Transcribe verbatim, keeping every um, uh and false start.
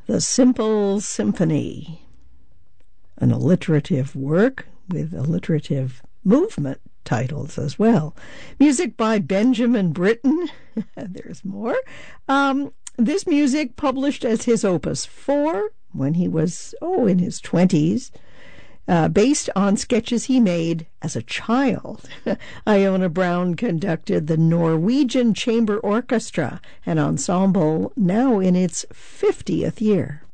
The Simple Symphony, an alliterative work with alliterative movement titles as well. Music by Benjamin Britten. There's more. Um, this music published as his Opus four when he was, oh, in his twenties, uh, based on sketches he made as a child. Iona Brown conducted the Norwegian Chamber Orchestra, an ensemble now in its fiftieth year.